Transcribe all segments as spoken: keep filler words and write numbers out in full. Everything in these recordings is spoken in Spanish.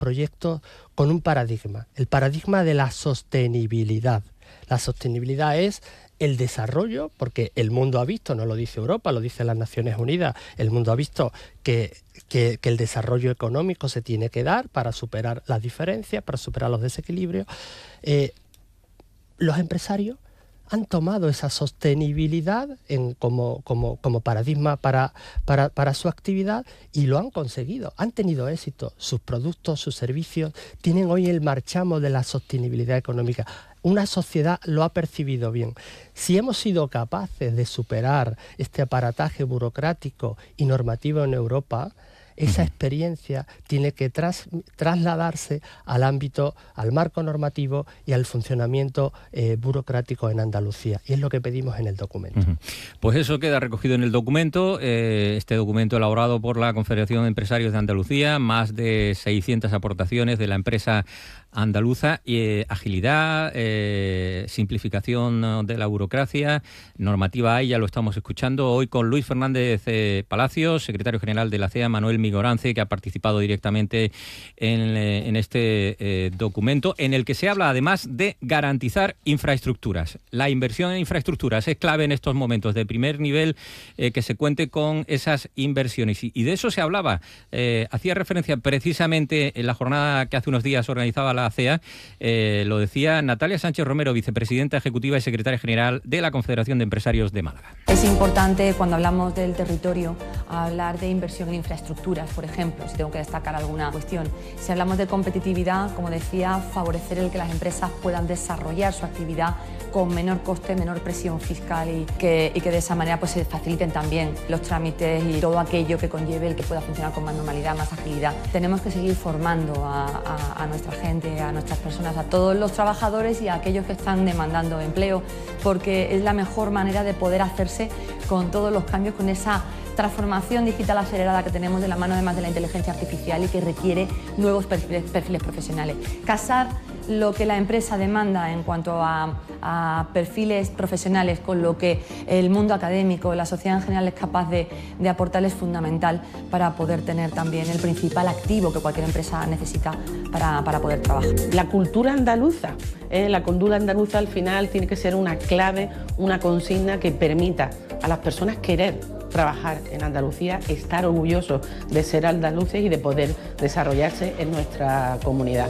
proyectos con un paradigma, el paradigma de la sostenibilidad. La sostenibilidad es el desarrollo, porque el mundo ha visto, no lo dice Europa, lo dice las Naciones Unidas, el mundo ha visto que, que, que el desarrollo económico se tiene que dar para superar las diferencias, para superar los desequilibrios. Eh, los empresarios han tomado esa sostenibilidad en, como, como, como paradigma para, para, para su actividad y lo han conseguido, han tenido éxito. Sus productos, sus servicios tienen hoy el marchamo de la sostenibilidad económica. Una sociedad lo ha percibido bien. Si hemos sido capaces de superar este aparataje burocrático y normativo en Europa, esa experiencia tiene que tras, trasladarse al ámbito, al marco normativo y al funcionamiento eh, burocrático en Andalucía. Y es lo que pedimos en el documento. Uh-huh. Pues eso queda recogido en el documento, eh, este documento elaborado por la Confederación de Empresarios de Andalucía, más de seiscientas aportaciones de la empresa andaluza, eh, agilidad, eh, simplificación de la burocracia, normativa hay, ya lo estamos escuchando hoy con Luis Fernández eh, Palacios, secretario general de la C E A, Manuel Migorance, que ha participado directamente en, eh, en este eh, documento, en el que se habla además de garantizar infraestructuras. La inversión en infraestructuras es clave en estos momentos, de primer nivel, eh, que se cuente con esas inversiones. Y, y de eso se hablaba, eh, hacía referencia precisamente en la jornada que hace unos días organizaba la C E A, eh, lo decía Natalia Sánchez Romero, vicepresidenta ejecutiva y secretaria general de la Confederación de Empresarios de Málaga. Es importante, cuando hablamos del territorio, hablar de inversión en infraestructuras, por ejemplo, si tengo que destacar alguna cuestión. Si hablamos de competitividad, como decía, favorecer el que las empresas puedan desarrollar su actividad con menor coste, menor presión fiscal y que, y que de esa manera pues, se faciliten también los trámites y todo aquello que conlleve el que pueda funcionar con más normalidad, más agilidad. Tenemos que seguir formando a, a, a nuestra gente, a nuestras personas, a todos los trabajadores y a aquellos que están demandando empleo, porque es la mejor manera de poder hacerse con todos los cambios, con esa transformación digital acelerada que tenemos de la mano además de la inteligencia artificial y que requiere nuevos perfiles, perfiles profesionales. Casar lo que la empresa demanda en cuanto a, a perfiles profesionales con lo que el mundo académico, la sociedad en general es capaz de, de aportar es fundamental para poder tener también el principal activo que cualquier empresa necesita para, para poder trabajar. La cultura andaluza, eh, la cultura andaluza al final tiene que ser una clave, una consigna que permita a las personas querer trabajar en Andalucía, estar orgullosos de ser andaluces y de poder desarrollarse en nuestra comunidad.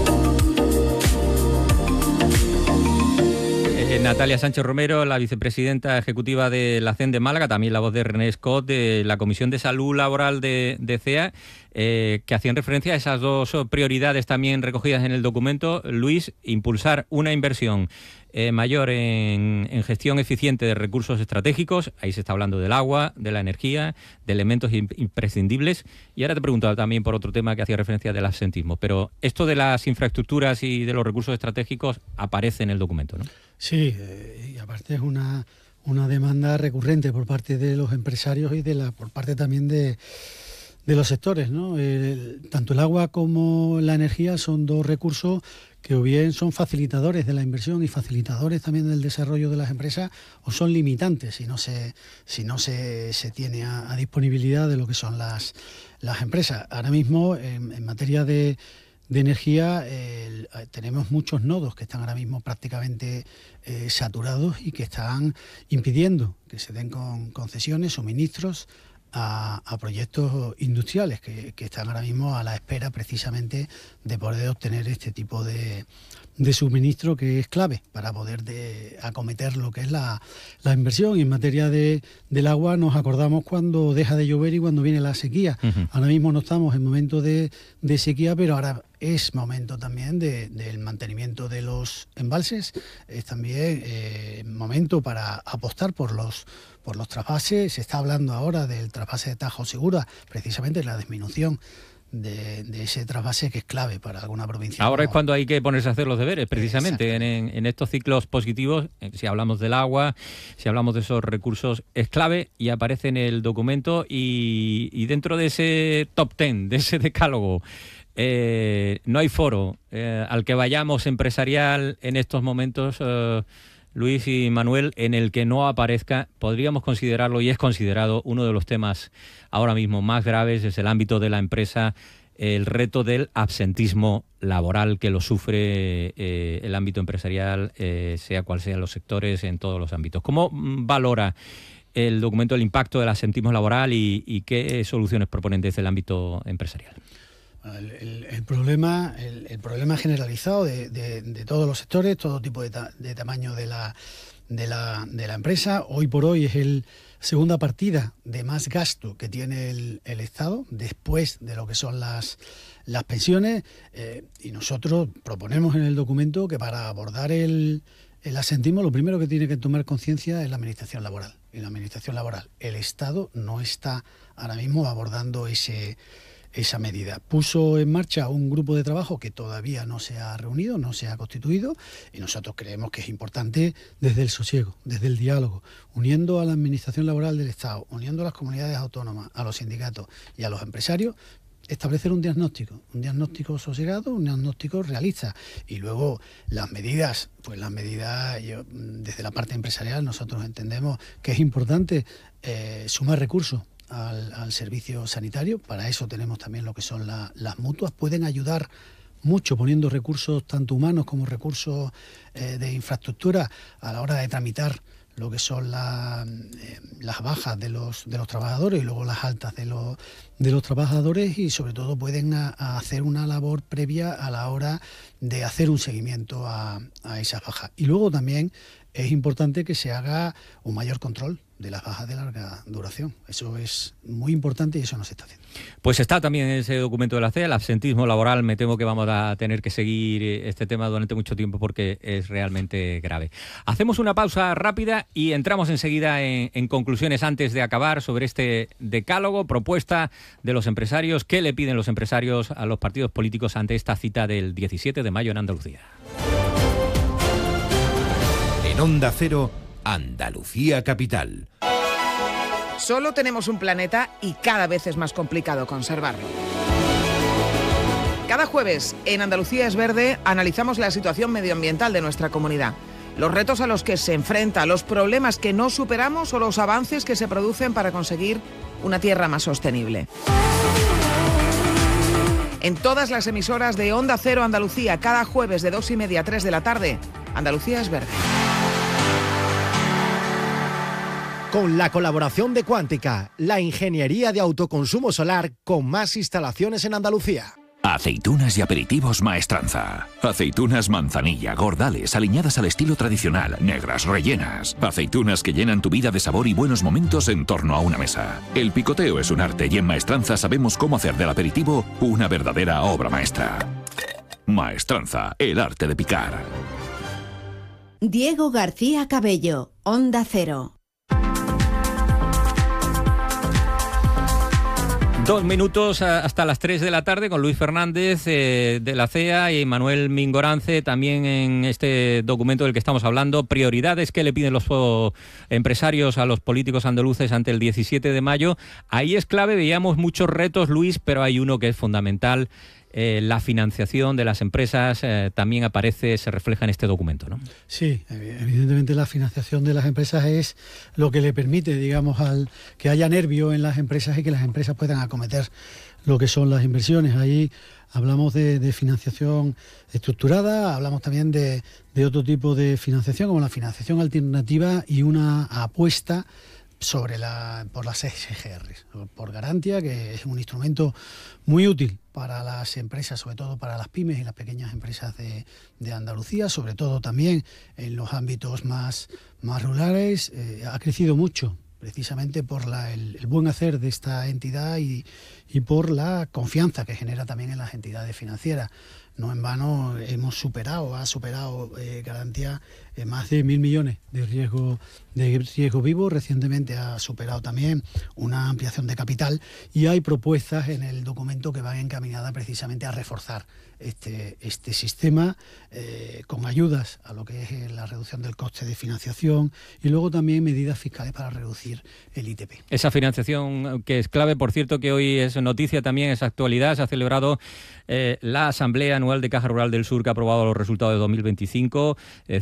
Eh, Natalia Sánchez Romero, la vicepresidenta ejecutiva de la C E N de Málaga, también la voz de René Scott, de la Comisión de Salud Laboral de, de C E A, eh, que hacían referencia a esas dos prioridades también recogidas en el documento. Luis, impulsar una inversión Eh, mayor en, en gestión eficiente de recursos estratégicos. Ahí se está hablando del agua, de la energía, de elementos imprescindibles. Y ahora te preguntaba también por otro tema que hacía referencia del absentismo. Pero esto de las infraestructuras y de los recursos estratégicos aparece en el documento, ¿no? Sí, eh, y aparte es una, una demanda recurrente por parte de los empresarios y de la por parte también de de los sectores, ¿no? El, tanto el agua como la energía son dos recursos que o bien son facilitadores de la inversión y facilitadores también del desarrollo de las empresas, o son limitantes si no se si no se, se tiene a, a disponibilidad de lo que son las, las empresas. Ahora mismo, en, en materia de, de energía, eh, tenemos muchos nodos que están ahora mismo prácticamente eh, saturados y que están impidiendo que se den con concesiones, suministros, A, a proyectos industriales que, que están ahora mismo a la espera precisamente de poder obtener este tipo de, de suministro, que es clave para poder de, acometer lo que es la, la inversión. Y en materia de, del agua nos acordamos cuando deja de llover y cuando viene la sequía. Uh-huh. Ahora mismo no estamos en momento de, de sequía, pero ahora es momento también de, del mantenimiento de los embalses, es también eh, momento para apostar por los por los trasvases. Se está hablando ahora del trasvase de Tajo Segura, precisamente la disminución de, de ese trasvase que es clave para alguna provincia. Ahora como... es cuando hay que ponerse a hacer los deberes, precisamente, en, en estos ciclos positivos. Si hablamos del agua, si hablamos de esos recursos, es clave y aparece en el documento. Y, y dentro de ese top ten, de ese decálogo, eh, no hay foro eh, al que vayamos empresarial en estos momentos, eh, Luis y Manuel, en el que no aparezca, podríamos considerarlo, y es considerado uno de los temas ahora mismo más graves, es el ámbito de la empresa el reto del absentismo laboral que lo sufre eh, el ámbito empresarial, eh, sea cual sean los sectores, en todos los ámbitos. ¿Cómo valora el documento el impacto del absentismo laboral y, y qué soluciones proponen desde el ámbito empresarial? El, el, el problema el, el problema generalizado de, de, de todos los sectores, todo tipo de, ta, de tamaño de la, de, la, de la empresa, hoy por hoy es el segunda partida de más gasto que tiene el, el Estado, después de lo que son las, las pensiones, eh, y nosotros proponemos en el documento que para abordar el, el absentismo lo primero que tiene que tomar conciencia es la administración laboral. Y la administración laboral, el Estado no está ahora mismo abordando ese esa medida. Puso en marcha un grupo de trabajo que todavía no se ha reunido, no se ha constituido, y nosotros creemos que es importante desde el sosiego, desde el diálogo, uniendo a la administración laboral del Estado, uniendo a las comunidades autónomas, a los sindicatos y a los empresarios, establecer un diagnóstico, un diagnóstico sosegado, un diagnóstico realista. Y luego las medidas, pues las medidas, yo, desde la parte empresarial nosotros entendemos que es importante eh, sumar recursos Al, al servicio sanitario. Para eso tenemos también lo que son la, las mutuas. Pueden ayudar mucho poniendo recursos tanto humanos como recursos eh, de infraestructura a la hora de tramitar lo que son la, eh, las bajas de los de los trabajadores y luego las altas de los de los trabajadores, y sobre todo pueden a, a hacer una labor previa a la hora de hacer un seguimiento a, a esas bajas. Y luego también es importante que se haga un mayor control de las bajas de larga duración. Eso es muy importante y eso no se está haciendo. Pues está también en ese documento de la C E A, el absentismo laboral. Me temo que vamos a tener que seguir este tema durante mucho tiempo porque es realmente grave. Hacemos una pausa rápida y entramos enseguida en, en conclusiones antes de acabar sobre este decálogo, propuesta de los empresarios. ¿Qué le piden los empresarios a los partidos políticos ante esta cita del diecisiete de mayo en Andalucía? En Onda Cero, Andalucía Capital. Solo tenemos un planeta y cada vez es más complicado conservarlo. Cada jueves en Andalucía es Verde analizamos la situación medioambiental de nuestra comunidad, los retos a los que se enfrenta, los problemas que no superamos o los avances que se producen para conseguir una tierra más sostenible. En todas las emisoras de Onda Cero Andalucía, cada jueves de dos y media a tres de la tarde, Andalucía es Verde. Con la colaboración de Cuántica, la ingeniería de autoconsumo solar con más instalaciones en Andalucía. Aceitunas y aperitivos Maestranza. Aceitunas manzanilla, gordales, aliñadas al estilo tradicional, negras, rellenas. Aceitunas que llenan tu vida de sabor y buenos momentos en torno a una mesa. El picoteo es un arte y en Maestranza sabemos cómo hacer del aperitivo una verdadera obra maestra. Maestranza, el arte de picar. Diego García Cabello, Onda Cero. Dos minutos hasta las tres de la tarde con Luis Fernández eh, de la C E A y Manuel Mingorance también en este documento del que estamos hablando. Prioridades que le piden los oh, empresarios a los políticos andaluces ante el diecisiete de mayo. Ahí es clave, veíamos muchos retos, Luis, pero hay uno que es fundamental. Eh, la financiación de las empresas eh, también aparece, se refleja en este documento, ¿no? Sí, evidentemente la financiación de las empresas es lo que le permite, digamos, al que haya nervio en las empresas y que las empresas puedan acometer lo que son las inversiones. Ahí hablamos de, de financiación estructurada, hablamos también de, de otro tipo de financiación, como la financiación alternativa y una apuesta sobre la por las S G Rs, por Garantia, que es un instrumento muy útil para las empresas, sobre todo para las pymes y las pequeñas empresas de, de Andalucía, sobre todo también en los ámbitos más, más rurales. Eh, ha crecido mucho precisamente por la, el, el buen hacer de esta entidad y, y por la confianza que genera también en las entidades financieras. No en vano hemos superado, ha superado eh, Garantía eh, más de mil millones de riesgo de riesgo vivo. Recientemente ha superado también una ampliación de capital y hay propuestas en el documento que van encaminadas precisamente a reforzar este, este sistema eh, con ayudas a lo que es la reducción del coste de financiación y luego también medidas fiscales para reducir el I T P. Esa financiación que es clave, por cierto, que hoy es noticia también, es actualidad. Se ha celebrado eh, la Asamblea Anual de Caja Rural del Sur, que ha aprobado los resultados de dos mil veinticinco. Eh, cerró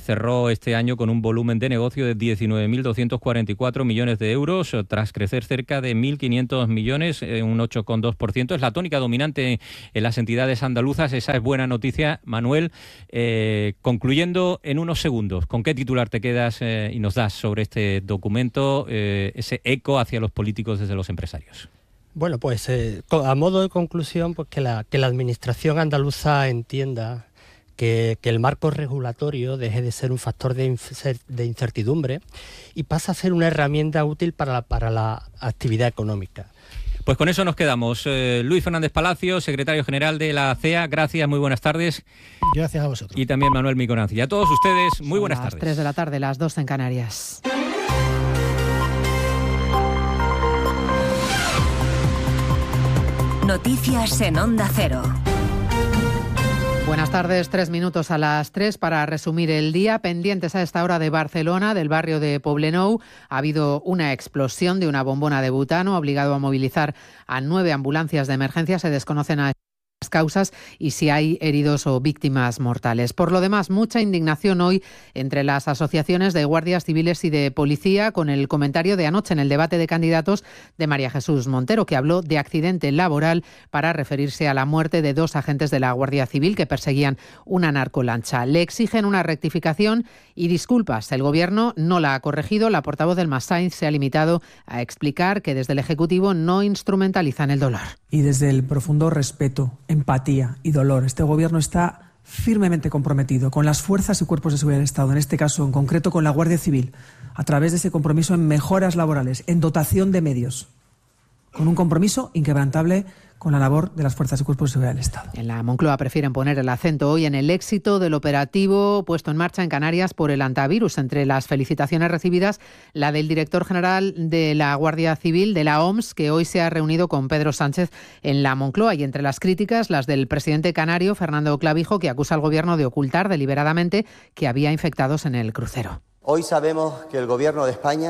cerrado este año con un volumen de negocio de diecinueve mil doscientos cuarenta y cuatro millones de euros, tras crecer cerca de mil quinientos millones, un ocho coma dos por ciento. Es la tónica dominante en las entidades andaluzas. Esa es buena noticia, Manuel. Eh, concluyendo en unos segundos, ¿con qué titular te quedas eh, y nos das sobre este documento, eh, ese eco hacia los políticos desde los empresarios? Bueno, pues eh, a modo de conclusión, pues que la, que la administración andaluza entienda que, que el marco regulatorio deje de ser un factor de, incer, de incertidumbre y pasa a ser una herramienta útil para la, para la actividad económica. Pues con eso nos quedamos. Eh, Luis Fernández Palacio, secretario general de la C E A, gracias, muy buenas tardes. Gracias a vosotros. Y también Manuel Miconancia. Y a todos ustedes, muy Son buenas las tardes. tres de la tarde, las dos en Canarias. Noticias en Onda Cero. Buenas tardes, tres minutos a las tres para resumir el día. Pendientes a esta hora de Barcelona, del barrio de Poblenou, ha habido una explosión de una bombona de butano, ha obligado a movilizar a nueve ambulancias de emergencia. Se desconocen a las causas y si hay heridos o víctimas mortales. Por lo demás, mucha indignación hoy entre las asociaciones de guardias civiles y de policía con el comentario de anoche en el debate de candidatos de María Jesús Montero, que habló de accidente laboral para referirse a la muerte de dos agentes de la Guardia Civil que perseguían una narcolancha. Le exigen una rectificación y disculpas. El Gobierno no la ha corregido. La portavoz del Massain se ha limitado a explicar que desde el Ejecutivo no instrumentalizan el dolor. Y desde el profundo respeto, empatía y dolor, este Gobierno está firmemente comprometido con las fuerzas y cuerpos de seguridad del Estado, en este caso en concreto con la Guardia Civil, a través de ese compromiso en mejoras laborales, en dotación de medios, con un compromiso inquebrantable con la labor de las fuerzas y cuerpos de seguridad del Estado. En la Moncloa prefieren poner el acento hoy en el éxito del operativo puesto en marcha en Canarias por el antivirus. Entre las felicitaciones recibidas, la del director general de la Guardia Civil, de la O M S, que hoy se ha reunido con Pedro Sánchez en la Moncloa. Y entre las críticas, las del presidente canario, Fernando Clavijo, que acusa al Gobierno de ocultar deliberadamente que había infectados en el crucero. Hoy sabemos que el Gobierno de España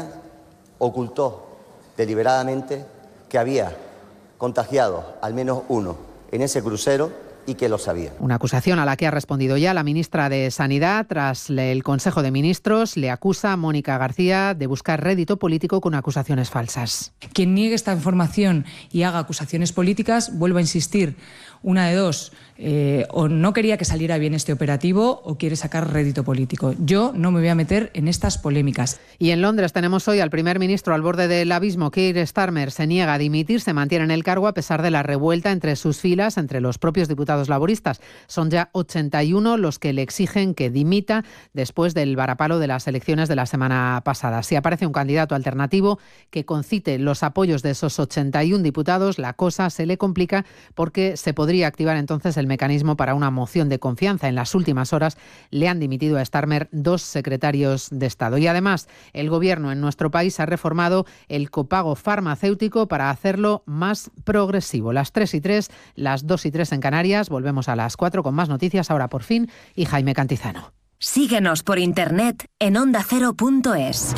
ocultó deliberadamente que había contagiado al menos uno en ese crucero y que lo sabía. Una acusación a la que ha respondido ya la ministra de Sanidad. Tras el Consejo de Ministros, le acusa a Mónica García de buscar rédito político con acusaciones falsas. Quien niegue esta información y haga acusaciones políticas, vuelvo a insistir, una de dos, eh, o no quería que saliera bien este operativo o quiere sacar rédito político. Yo no me voy a meter en estas polémicas. Y en Londres tenemos hoy al primer ministro al borde del abismo. Keir Starmer se niega a dimitir, se mantiene en el cargo a pesar de la revuelta entre sus filas, entre los propios diputados laboristas. Son ya ochenta y uno los que le exigen que dimita después del varapalo de las elecciones de la semana pasada. Si aparece un candidato alternativo que concite los apoyos de esos ochenta y uno diputados, la cosa se le complica porque se podría activar entonces el mecanismo para una moción de confianza. En las últimas horas le han dimitido a Starmer dos secretarios de Estado. Y además, el Gobierno en nuestro país ha reformado el copago farmacéutico para hacerlo más progresivo. Las tres y tres, las dos y tres en Canarias. Volvemos a las cuatro con más noticias, ahora por fin, y Jaime Cantizano. Síguenos por internet en onda cero punto es.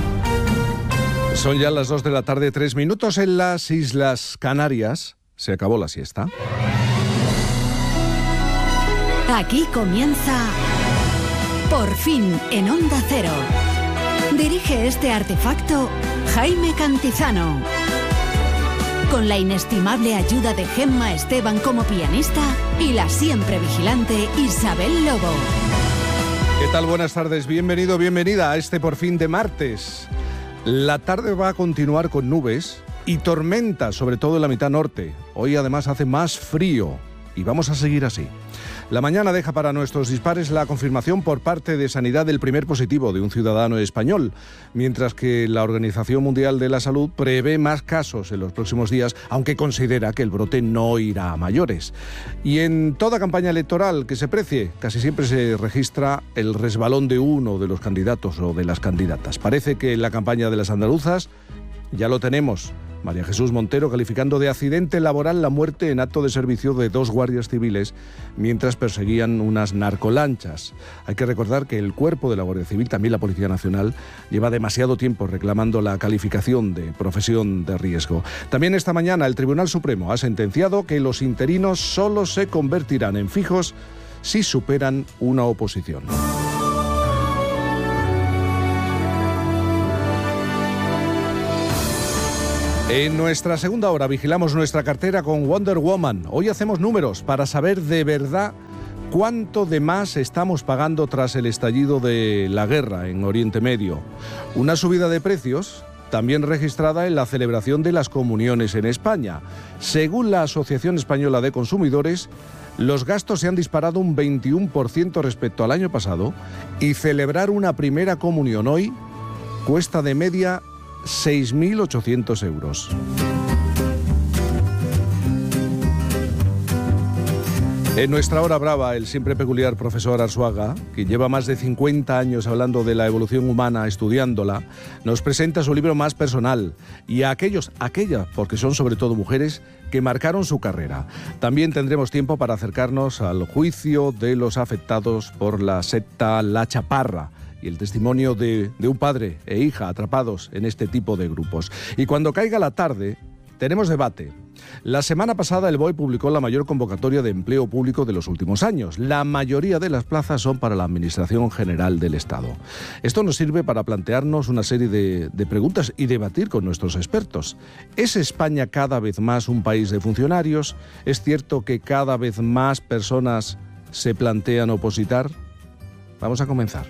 Son ya las dos de la tarde, tres minutos en las Islas Canarias. Se acabó la siesta. Aquí comienza Por fin en Onda Cero. Dirige este artefacto Jaime Cantizano. Con la inestimable ayuda de Gemma Esteban como pianista y la siempre vigilante Isabel Lobo. ¿Qué tal? Buenas tardes. Bienvenido, bienvenida a este Por fin de martes. La tarde va a continuar con nubes y tormenta, sobre todo en la mitad norte. Hoy además hace más frío y vamos a seguir así. La mañana deja para nuestros dispares la confirmación por parte de Sanidad del primer positivo de un ciudadano español, mientras que la Organización Mundial de la Salud prevé más casos en los próximos días, aunque considera que el brote no irá a mayores. Y en toda campaña electoral que se precie, casi siempre se registra el resbalón de uno de los candidatos o de las candidatas. Parece que en la campaña de las andaluzas ya lo tenemos. María Jesús Montero calificando de accidente laboral la muerte en acto de servicio de dos guardias civiles mientras perseguían unas narcolanchas. Hay que recordar que el cuerpo de la Guardia Civil, también la Policía Nacional, lleva demasiado tiempo reclamando la calificación de profesión de riesgo. También esta mañana el Tribunal Supremo ha sentenciado que los interinos solo se convertirán en fijos si superan una oposición. En nuestra segunda hora vigilamos nuestra cartera con Wonder Woman. Hoy hacemos números para saber de verdad cuánto de más estamos pagando tras el estallido de la guerra en Oriente Medio. Una subida de precios también registrada en la celebración de las comuniones en España. Según la Asociación Española de Consumidores, los gastos se han disparado un veintiuno por ciento respecto al año pasado y celebrar una primera comunión hoy cuesta de media seis mil ochocientos euros. En nuestra hora brava, el siempre peculiar profesor Arzuaga, que lleva más de cincuenta años hablando de la evolución humana, estudiándola, nos presenta su libro más personal y a aquellos, aquellas, porque son sobre todo mujeres, que marcaron su carrera. También tendremos tiempo para acercarnos al juicio de los afectados por la secta La Chaparra y el testimonio de, de un padre e hija atrapados en este tipo de grupos. Y cuando caiga la tarde, tenemos debate. La semana pasada el B O E publicó la mayor convocatoria de empleo público de los últimos años. La mayoría de las plazas son para la Administración General del Estado. Esto nos sirve para plantearnos una serie de, de preguntas y debatir con nuestros expertos. ¿Es España cada vez más un país de funcionarios? ¿Es cierto que cada vez más personas se plantean opositar? Vamos a comenzar.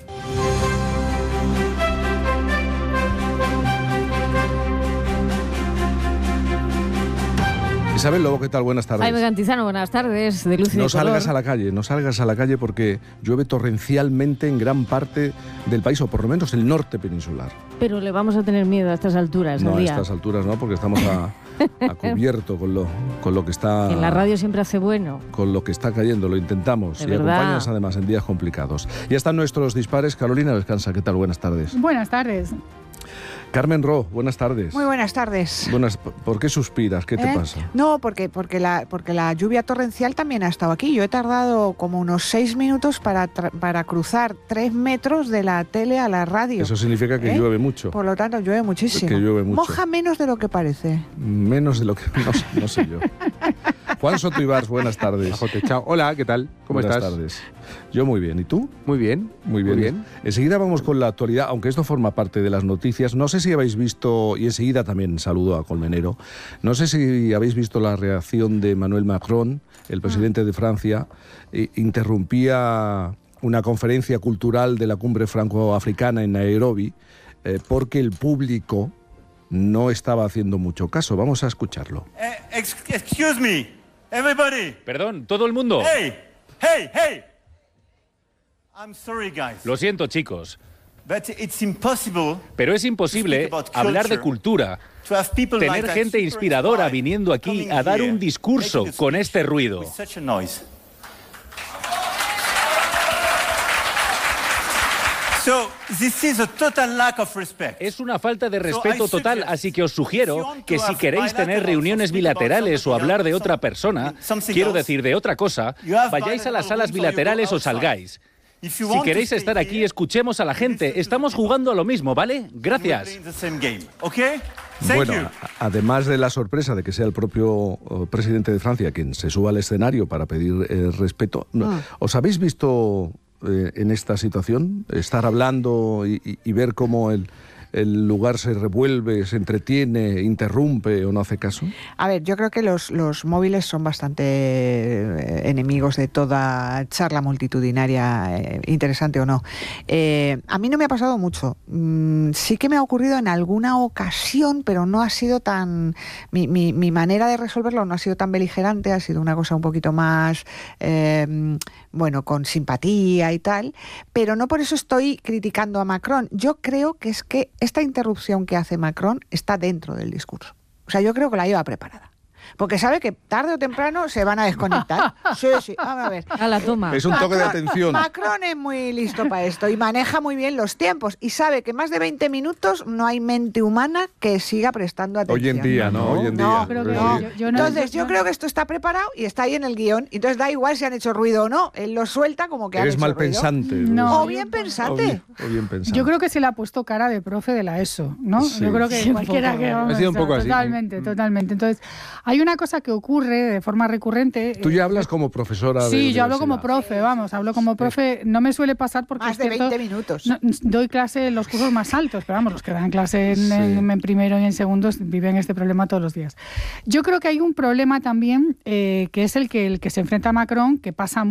Isabel Lobo, ¿qué tal? Buenas tardes. Jaime Cantizano, buenas tardes, de luz y de No salgas color. a la calle, no salgas a la calle porque llueve torrencialmente en gran parte del país, o por lo menos el norte peninsular. Pero le vamos a tener miedo a estas alturas No, del a día. estas alturas no, porque estamos a, a cubierto con lo, con lo que está... En la radio siempre hace bueno. Con lo que está cayendo, lo intentamos. De y verdad. acompáñanos además en días complicados. Ya están nuestros dispares. Carolina Descansa, ¿qué tal? Buenas tardes. Buenas tardes. Carmen Ro, buenas tardes. Muy buenas tardes. Buenas, ¿por qué suspiras? ¿Qué te ¿Eh? pasa? No, porque, porque, la, porque la lluvia torrencial también ha estado aquí. Yo he tardado como unos seis minutos para, tra- para cruzar tres metros de la tele a la radio. Eso significa que ¿Eh? llueve mucho. Por lo tanto, llueve muchísimo. Que llueve mucho. Moja menos de lo que parece. Menos de lo que... No, sé- no sé yo. Juan Soto Ibars, buenas tardes. Ajote, chao. Hola, ¿qué tal? ¿Cómo buenas estás? Buenas tardes. Yo muy bien. ¿Y tú? Muy bien. Muy bien. Muy bien. Enseguida vamos con la actualidad, aunque esto forma parte de las noticias. No sé si habéis visto, y enseguida también saludo a Colmenero, no sé si habéis visto la reacción de Emmanuel Macron, el presidente de Francia, eh, interrumpía una conferencia cultural de la cumbre franco-africana en Nairobi, eh, porque el público no estaba haciendo mucho caso. Vamos a escucharlo. Eh, ex- excuse me, everybody. Perdón, todo el mundo. Hey, hey, hey. I'm sorry, guys. Lo siento, chicos. But it's impossible Pero es imposible to speak about hablar de culture, cultura, to have people like tener that gente super inspiradora inspired viniendo aquí coming a dar here, un discurso making a con speech este ruido. with such a noise. So, this is a total lack of respect. Es una falta de So, respeto I total, suggest, así que os sugiero que to si have queréis tener bilateral reuniones or speak about bilaterales o something hablar de else, otra persona, something quiero else, decir de otra cosa, you have vayáis a las bilateral salas rooms or you go bilaterales o outside. salgáis. If you Si want to queréis stay estar aquí, here, escuchemos a la gente. Estamos jugando a lo mismo, ¿vale? we're Gracias. playing the same game, okay? Thank Bueno, you. a- además de la sorpresa de que sea el propio eh, presidente de Francia quien se suba al escenario para pedir eh, respeto, no- Ah. ¿os habéis visto eh, en esta situación? Estar hablando y, y- y ver cómo el, el lugar se revuelve, se entretiene, interrumpe o no hace caso. A ver, yo creo que los, los móviles son bastante eh, enemigos de toda charla multitudinaria, eh, interesante o no. Eh, a mí no me ha pasado mucho. Mm, sí que me ha ocurrido en alguna ocasión, pero no ha sido tan... Mi, mi, mi manera de resolverlo no ha sido tan beligerante, ha sido una cosa un poquito más, eh, bueno, con simpatía y tal, pero no por eso estoy criticando a Macron. Yo creo que es que esta interrupción que hace Macron está dentro del discurso. O sea, yo creo que la lleva preparada. Porque sabe que tarde o temprano se van a desconectar. Sí, sí, vamos a ver. A la toma. Es un toque de atención. Macron es muy listo para esto y maneja muy bien los tiempos y sabe que más de veinte minutos no hay mente humana que siga prestando atención. Hoy en día, ¿no? Hoy en No, día. pero Sí. no. yo- yo no- Entonces, yo- yo creo que esto está preparado y está ahí en el guión. Entonces, da igual si han hecho ruido o no. Él lo suelta como que han Eres hecho mal ruido. pensante. No. O bien O pensante. bien, o bien pensante. Yo creo que se le ha puesto cara de profe de la ESO, ¿no? Sí. Yo creo que Sí, un cualquiera poco. que... Ha sido un poco así. Totalmente, totalmente. Entonces, Hay una cosa que ocurre de forma recurrente. Tú ya hablas como profesora de Sí, yo hablo como universidad. profe, vamos, hablo como profe. No me suele pasar porque Más es de cierto, veinte minutos. no, doy clase en los cursos más altos, pero vamos, los que dan clase en, Sí. en- en primero y en segundo viven este problema todos los días. Yo creo que hay un problema también eh, que es el que, el que se enfrenta Macron, que pasa